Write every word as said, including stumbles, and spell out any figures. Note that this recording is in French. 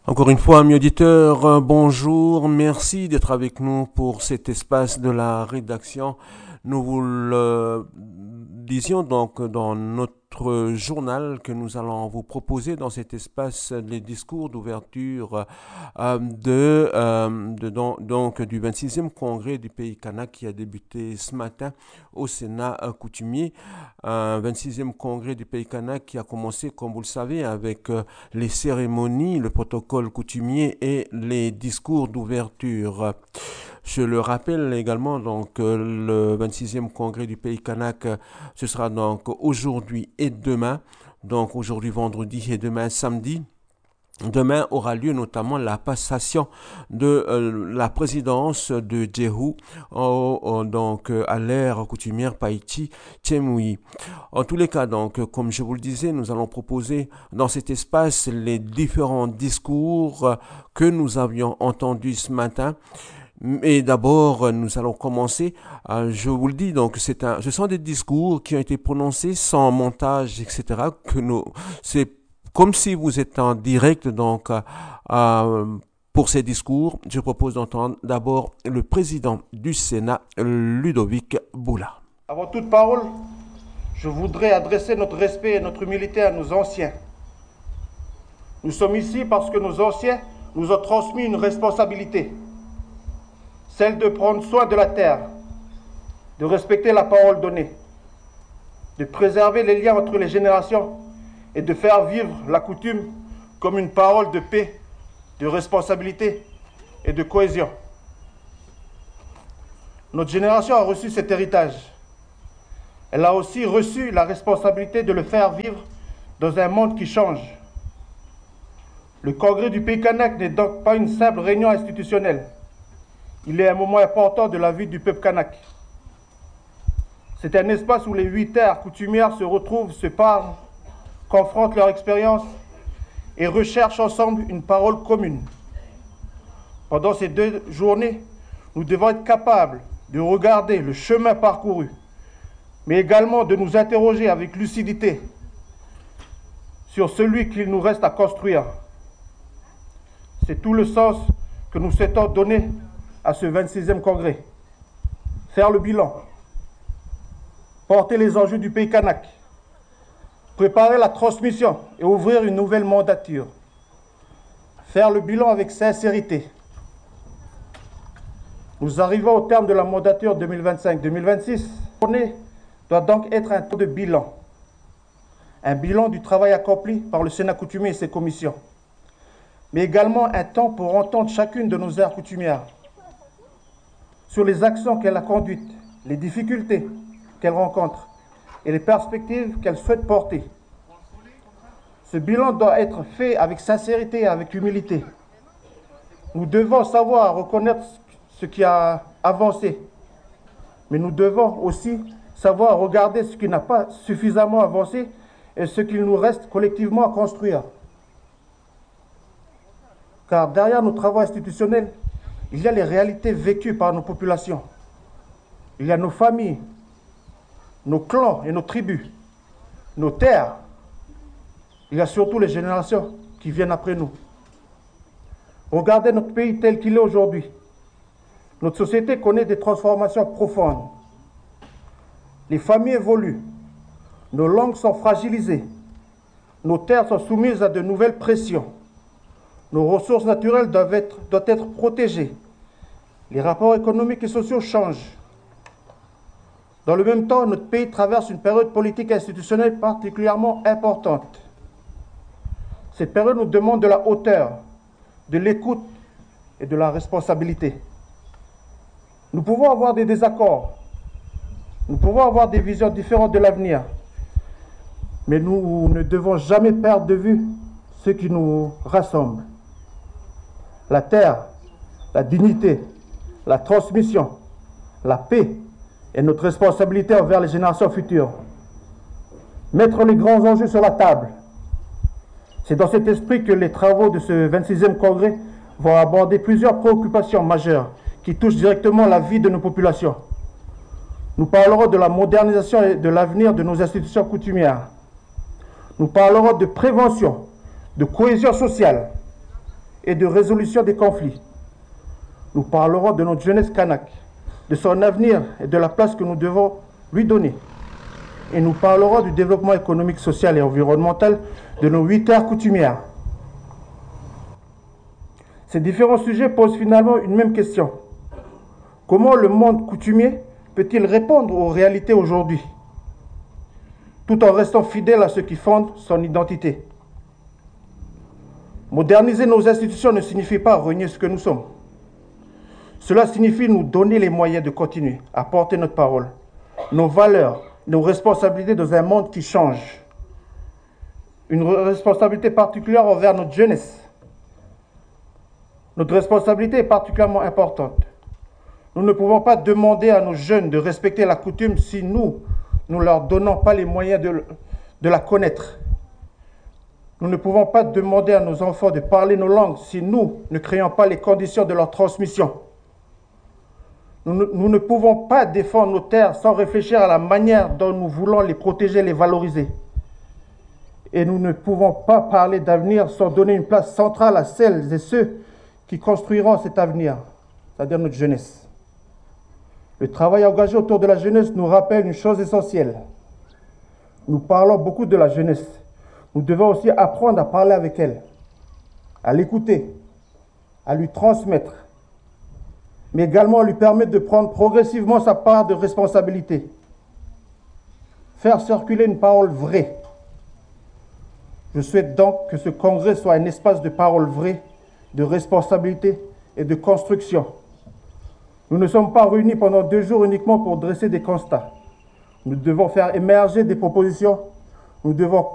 Encore une fois, amis auditeurs, euh, bonjour, merci d'être avec nous pour cet espace de la rédaction. Nous vous le disions donc dans notre journal que nous allons vous proposer dans cet espace les discours d'ouverture euh, de, euh, de don- donc du vingt-sixième congrès du pays Kanak qui a débuté ce matin au Sénat euh, coutumier. Un vingt-sixième congrès du pays Kanak qui a commencé, comme vous le savez, avec euh, les cérémonies, le protocole coutumier et les discours d'ouverture. Je le rappelle également, donc euh, le vingt-sixième congrès du pays Kanak, euh, ce sera donc aujourd'hui et demain, donc aujourd'hui vendredi et demain samedi. Demain aura lieu notamment la passation de euh, la présidence de Djehou au- au- donc euh, à l'ère coutumière Païti Tchemoui. En tous les cas, donc, euh, comme je vous le disais, nous allons proposer dans cet espace les différents discours euh, que nous avions entendus ce matin. Et d'abord, euh, nous allons commencer. Euh, je vous le dis, donc, c'est un, ce sont des discours qui ont été prononcés sans montage, et cetera. Que nous, c'est comme si vous êtes en direct, donc, euh, euh, pour ces discours. Je propose d'entendre d'abord le président du Sénat, Ludovic Boula. Avant toute parole, je voudrais adresser notre respect et notre humilité à nos anciens. Nous sommes ici parce que nos anciens nous ont transmis une responsabilité, celle de prendre soin de la terre, de respecter la parole donnée, de préserver les liens entre les générations et de faire vivre la coutume comme une parole de paix, de responsabilité et de cohésion. Notre génération a reçu cet héritage. Elle a aussi reçu la responsabilité de le faire vivre dans un monde qui change. Le congrès du pays kanak n'est donc pas une simple réunion institutionnelle. Il est un moment important de la vie du peuple kanak. C'est un espace où les huit terres coutumières se retrouvent, se parlent, confrontent leur expérience et recherchent ensemble une parole commune. Pendant ces deux journées, nous devons être capables de regarder le chemin parcouru, mais également de nous interroger avec lucidité sur celui qu'il nous reste à construire. C'est tout le sens que nous souhaitons donner à ce vingt-sixième congrès. Faire le bilan, porter les enjeux du pays kanak, préparer la transmission et ouvrir une nouvelle mandature. Faire le bilan avec sincérité. Nous arrivons au terme de la mandature deux mille vingt-cinq deux mille vingt-six. La journée doit donc être un temps de bilan. Un bilan du travail accompli par le Sénat coutumier et ses commissions. Mais également un temps pour entendre chacune de nos aires coutumières sur les actions qu'elle a conduites, les difficultés qu'elle rencontre et les perspectives qu'elle souhaite porter. Ce bilan doit être fait avec sincérité et avec humilité. Nous devons savoir reconnaître ce qui a avancé, mais nous devons aussi savoir regarder ce qui n'a pas suffisamment avancé et ce qu'il nous reste collectivement à construire. Car derrière nos travaux institutionnels, il y a les réalités vécues par nos populations. Il y a nos familles, nos clans et nos tribus, nos terres. Il y a surtout les générations qui viennent après nous. Regardez notre pays tel qu'il est aujourd'hui. Notre société connaît des transformations profondes. Les familles évoluent. Nos langues sont fragilisées. Nos terres sont soumises à de nouvelles pressions. Nos ressources naturelles doivent être, doivent être protégées. Les rapports économiques et sociaux changent. Dans le même temps, notre pays traverse une période politique et institutionnelle particulièrement importante. Cette période nous demande de la hauteur, de l'écoute et de la responsabilité. Nous pouvons avoir des désaccords, nous pouvons avoir des visions différentes de l'avenir, mais nous ne devons jamais perdre de vue ce qui nous rassemble. La terre, la dignité, la transmission, la paix et notre responsabilité envers les générations futures. Mettre les grands enjeux sur la table. C'est dans cet esprit que les travaux de ce vingt-sixième congrès vont aborder plusieurs préoccupations majeures qui touchent directement la vie de nos populations. Nous parlerons de la modernisation et de l'avenir de nos institutions coutumières. Nous parlerons de prévention, de cohésion sociale et de résolution des conflits. Nous parlerons de notre jeunesse kanak, de son avenir et de la place que nous devons lui donner. Et nous parlerons du développement économique, social et environnemental de nos huit terres coutumières. Ces différents sujets posent finalement une même question. Comment le monde coutumier peut-il répondre aux réalités aujourd'hui, tout en restant fidèle à ce qui fonde son identité? Moderniser nos institutions ne signifie pas renier ce que nous sommes. Cela signifie nous donner les moyens de continuer à porter notre parole, nos valeurs, nos responsabilités dans un monde qui change. Une responsabilité particulière envers notre jeunesse. Notre responsabilité est particulièrement importante. Nous ne pouvons pas demander à nos jeunes de respecter la coutume si nous ne leur donnons pas les moyens de, de la connaître. Nous ne pouvons pas demander à nos enfants de parler nos langues si nous ne créons pas les conditions de leur transmission. Nous ne, nous ne pouvons pas défendre nos terres sans réfléchir à la manière dont nous voulons les protéger et les valoriser. Et nous ne pouvons pas parler d'avenir sans donner une place centrale à celles et ceux qui construiront cet avenir, c'est-à-dire notre jeunesse. Le travail engagé autour de la jeunesse nous rappelle une chose essentielle. Nous parlons beaucoup de la jeunesse. Nous devons aussi apprendre à parler avec elle, à l'écouter, à lui transmettre, mais également à lui permettre de prendre progressivement sa part de responsabilité. Faire circuler une parole vraie. Je souhaite donc que ce congrès soit un espace de parole vraie, de responsabilité et de construction. Nous ne sommes pas réunis pendant deux jours uniquement pour dresser des constats. Nous devons faire émerger des propositions. Nous devons